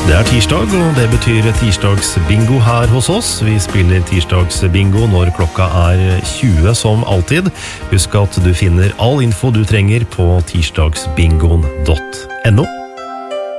Det tirsdag, og det betyr tirsdagsbingo her hos oss. Vi spiller tirsdagsbingo når klokka 20 som alltid. Husk at du finner all info du trenger på tirsdagsbingoen.no.